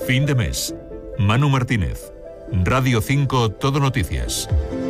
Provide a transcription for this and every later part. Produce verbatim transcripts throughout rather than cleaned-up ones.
Fin de mes. Manu Martínez. Radio cinco, Todo Noticias.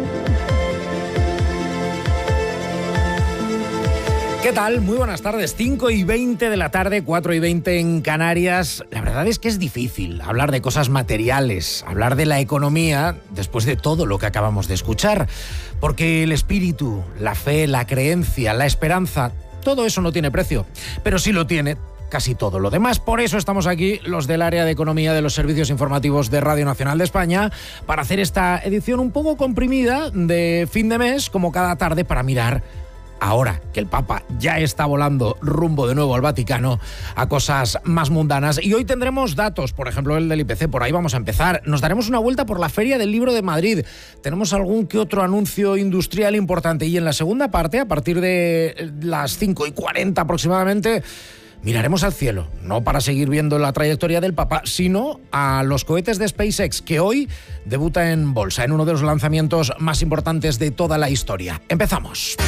¿Qué tal? Muy buenas tardes. cinco y veinte de la tarde, cuatro y veinte en Canarias. La verdad es que es difícil hablar de cosas materiales, hablar de la economía después de todo lo que acabamos de escuchar. Porque el espíritu, la fe, la creencia, la esperanza, todo eso no tiene precio. Pero sí lo tiene casi todo lo demás. Por eso estamos aquí, los del área de economía de los servicios informativos de Radio Nacional de España, para hacer esta edición un poco comprimida de fin de mes, como cada tarde, para mirar, ahora que el Papa ya está volando rumbo de nuevo al Vaticano, a cosas más mundanas. Y hoy tendremos datos, por ejemplo el del I P C, por ahí vamos a empezar. Nos daremos una vuelta por la Feria del Libro de Madrid. Tenemos algún que otro anuncio industrial importante. Y en la segunda parte, a partir de las cinco y cuarenta aproximadamente, miraremos al cielo, no para seguir viendo la trayectoria del Papa, sino a los cohetes de SpaceX, que hoy debuta en bolsa, en uno de los lanzamientos más importantes de toda la historia. Empezamos.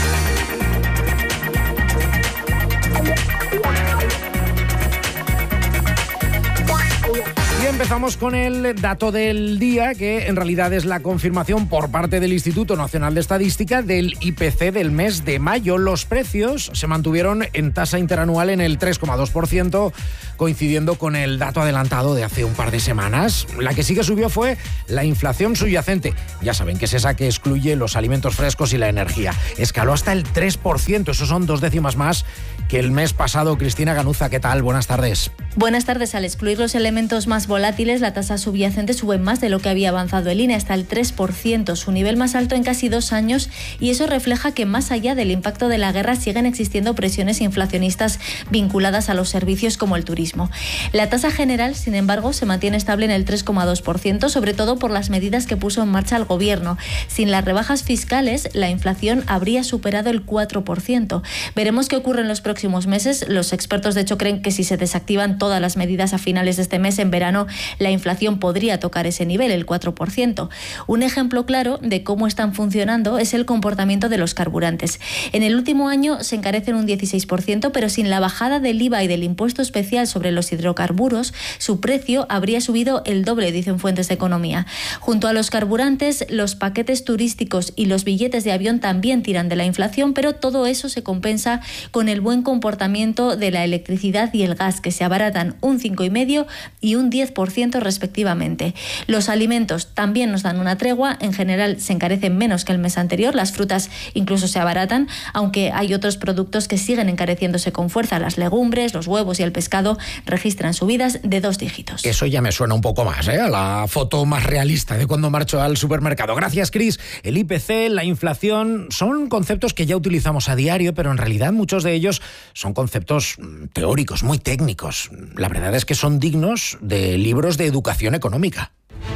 Y empezamos con el dato del día, que en realidad es la confirmación por parte del Instituto Nacional de Estadística del I P C del mes de mayo. Los precios se mantuvieron en tasa interanual en el tres coma dos por ciento, coincidiendo con el dato adelantado de hace un par de semanas. La que sí que subió fue la inflación subyacente. Ya saben que es esa que excluye los alimentos frescos y la energía. Escaló hasta el tres por ciento, eso son dos décimas más que el mes pasado. Cristina Ganuza, ¿qué tal? Buenas tardes. Buenas tardes. Al excluir los elementos más volátiles, la tasa subyacente sube más de lo que había avanzado el I N E, hasta el tres por ciento, su nivel más alto en casi dos años, y eso refleja que más allá del impacto de la guerra siguen existiendo presiones inflacionistas vinculadas a los servicios como el turismo. La tasa general, sin embargo, se mantiene estable en el tres coma dos por ciento, sobre todo por las medidas que puso en marcha el gobierno. Sin las rebajas fiscales, la inflación habría superado el cuatro por ciento. Veremos qué ocurre en los próximos meses. Los expertos, de hecho, creen que si se desactivan todas las medidas a finales de este mes, en verano, la inflación podría tocar ese nivel, el cuatro por ciento. Un ejemplo claro de cómo están funcionando es el comportamiento de los carburantes. En el último año se encarecen un dieciséis por ciento, pero sin la bajada del I V A y del impuesto especial sobre los hidrocarburos, su precio habría subido el doble, dicen fuentes de economía. Junto a los carburantes, los paquetes turísticos y los billetes de avión también tiran de la inflación, pero todo eso se compensa con el buen comportamiento de la electricidad y el gas, que se abaratan un cinco coma cinco por ciento y un diez por ciento respectivamente. Los alimentos también nos dan una tregua, en general se encarecen menos que el mes anterior, las frutas incluso se abaratan, aunque hay otros productos que siguen encareciéndose con fuerza. Las legumbres, los huevos y el pescado registran subidas de dos dígitos. Eso ya me suena un poco más, ¿eh? A la foto más realista de cuando marcho al supermercado. Gracias, Cris. El I P C, la inflación, son conceptos que ya utilizamos a diario, pero en realidad muchos de ellos son conceptos teóricos, muy técnicos. La verdad es que son dignos de libros de educación económica.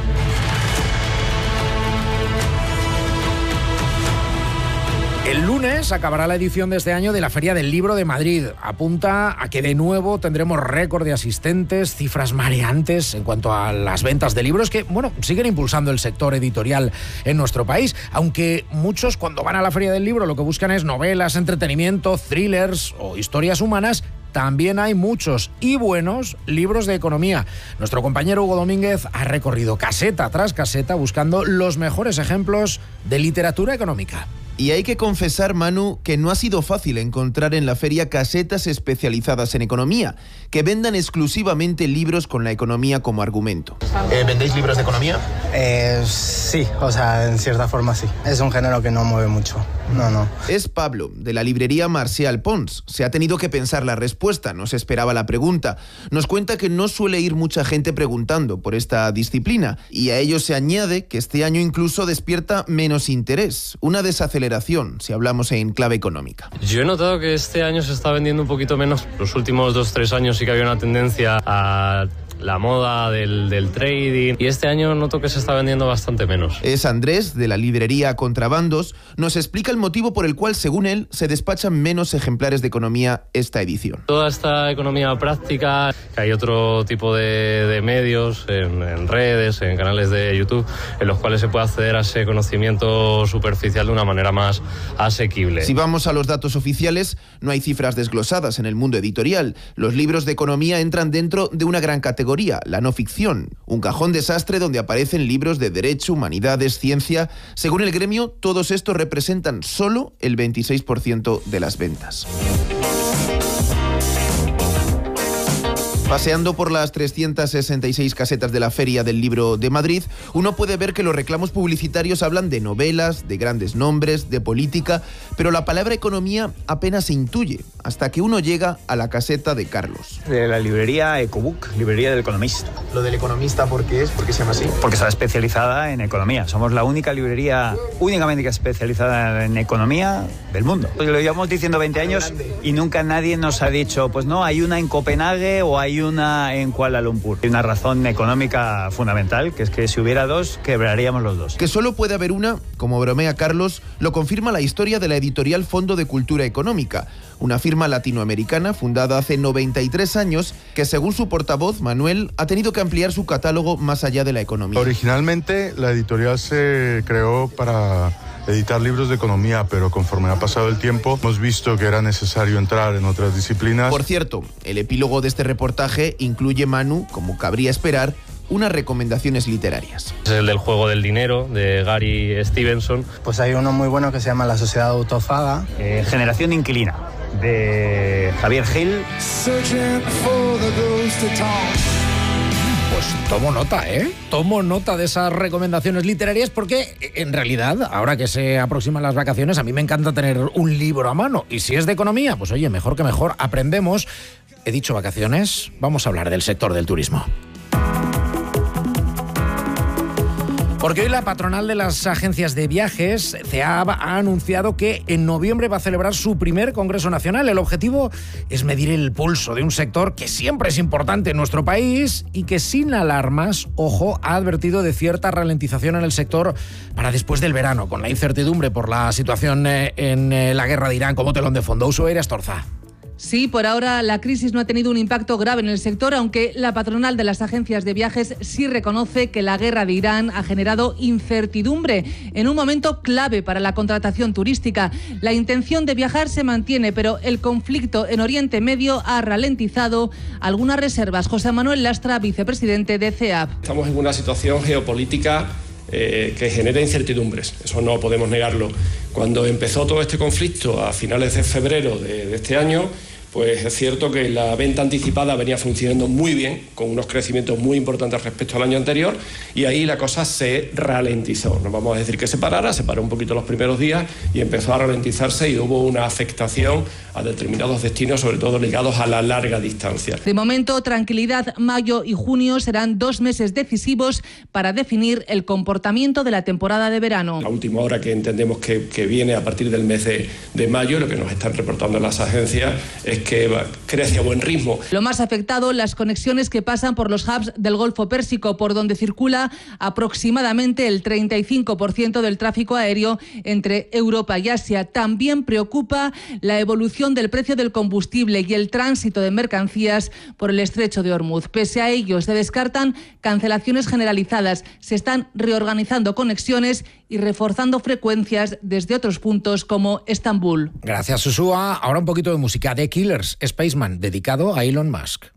El lunes acabará la edición de este año de la Feria del Libro de Madrid. Apunta a que de nuevo tendremos récord de asistentes, cifras mareantes en cuanto a las ventas de libros que, bueno, siguen impulsando el sector editorial en nuestro país, aunque muchos cuando van a la Feria del Libro lo que buscan es novelas, entretenimiento, thrillers o historias humanas. También hay muchos y buenos libros de economía. Nuestro compañero Hugo Domínguez ha recorrido caseta tras caseta buscando los mejores ejemplos de literatura económica. Y hay que confesar, Manu, que no ha sido fácil encontrar en la feria casetas especializadas en economía, que vendan exclusivamente libros con la economía como argumento. Eh, ¿Vendéis libros de economía? Eh, sí, o sea, en cierta forma sí. Es un género que no mueve mucho. No, no. Es Pablo, de la librería Marcial Pons. Se ha tenido que pensar la respuesta, no se esperaba la pregunta. Nos cuenta que no suele ir mucha gente preguntando por esta disciplina, y a ello se añade que este año incluso despierta menos interés, una desaceleración si hablamos en clave económica. Yo he notado que este año se está vendiendo un poquito menos. Los últimos dos, tres años sí que había una tendencia a la moda del, del trading, y este año noto que se está vendiendo bastante menos. Es Andrés, de la librería Contrabandos, nos explica el motivo por el cual, según él, se despachan menos ejemplares de economía esta edición. Toda esta economía práctica, que hay otro tipo de, de medios, en, en redes, en canales de YouTube, en los cuales se puede acceder a ese conocimiento superficial de una manera más asequible. Si vamos a los datos oficiales, no hay cifras desglosadas en el mundo editorial. Los libros de economía entran dentro de una gran categoría categoría, la no ficción, un cajón desastre donde aparecen libros de derecho, humanidades, ciencia. Según el gremio, todos estos representan solo el veintiséis por ciento de las ventas. Paseando por las trescientas sesenta y seis casetas de la Feria del Libro de Madrid, uno puede ver que los reclamos publicitarios hablan de novelas, de grandes nombres, de política, pero la palabra economía apenas se intuye, hasta que uno llega a la caseta de Carlos. De la librería Ecobook, librería del economista. Lo del economista, ¿por qué es? ¿Por qué se llama así? Porque está especializada en economía. Somos la única librería únicamente especializada en economía del mundo. Lo llevamos diciendo veinte años y nunca nadie nos ha dicho, pues no, hay una en Copenhague o hay una en Kuala Lumpur. Hay una razón económica fundamental, que es que si hubiera dos, quebraríamos los dos. Que solo puede haber una, como bromea Carlos, lo confirma la historia de la editorial Fondo de Cultura Económica, una firma latinoamericana fundada hace noventa y tres años que, según su portavoz, Manuel, ha tenido que ampliar su catálogo más allá de la economía. Originalmente la editorial se creó para editar libros de economía, pero conforme ha pasado el tiempo hemos visto que era necesario entrar en otras disciplinas. Por cierto, el epílogo de este reportaje incluye, Manu, como cabría esperar, unas recomendaciones literarias. Es el del juego del dinero, de Gary Stevenson. Pues hay uno muy bueno que se llama La sociedad autofaga. Eh, Generación inquilina, de Javier Gil. Pues tomo nota, ¿eh? Tomo nota de esas recomendaciones literarias porque, en realidad, ahora que se aproximan las vacaciones, a mí me encanta tener un libro a mano. Y si es de economía, pues oye, mejor que mejor, aprendemos. He dicho vacaciones, vamos a hablar del sector del turismo. Porque hoy la patronal de las agencias de viajes, CEAB, ha anunciado que en noviembre va a celebrar su primer Congreso Nacional. El objetivo es medir el pulso de un sector que siempre es importante en nuestro país y que, sin alarmas, ojo, ha advertido de cierta ralentización en el sector para después del verano, con la incertidumbre por la situación en la guerra de Irán como telón de fondo. Ushuaia Astorza. Sí, por ahora la crisis no ha tenido un impacto grave en el sector, aunque la patronal de las agencias de viajes sí reconoce que la guerra de Irán ha generado incertidumbre en un momento clave para la contratación turística. La intención de viajar se mantiene, pero el conflicto en Oriente Medio ha ralentizado algunas reservas. José Manuel Lastra, vicepresidente de CEAB. Estamos en una situación geopolítica eh, que genera incertidumbres, eso no podemos negarlo. Cuando empezó todo este conflicto a finales de febrero de, de este año, pues es cierto que la venta anticipada venía funcionando muy bien, con unos crecimientos muy importantes respecto al año anterior, y ahí la cosa se ralentizó. No vamos a decir que se parara, se paró un poquito los primeros días y empezó a ralentizarse y hubo una afectación a determinados destinos, sobre todo ligados a la larga distancia. De momento, tranquilidad, mayo y junio serán dos meses decisivos para definir el comportamiento de la temporada de verano. La última hora que entendemos que, que viene a partir del mes de, de mayo, lo que nos están reportando las agencias es que crece a buen ritmo. Lo más afectado, las conexiones que pasan por los hubs del Golfo Pérsico, por donde circula aproximadamente el treinta y cinco por ciento del tráfico aéreo entre Europa y Asia. También preocupa la evolución del precio del combustible y el tránsito de mercancías por el estrecho de Hormuz. Pese a ello, se descartan cancelaciones generalizadas, se están reorganizando conexiones y reforzando frecuencias desde otros puntos como Estambul. Gracias, Susúa. Ahora un poquito de música. The Killers, Spaceman, dedicado a Elon Musk.